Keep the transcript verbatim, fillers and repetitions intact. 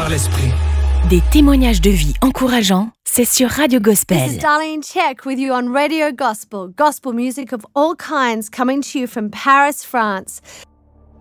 par l'esprit. Des témoignages de vie encourageants, c'est sur Radio Gospel. This is Darlene Check with you on Radio Gospel. Gospel music of all kinds coming to you from Paris, France.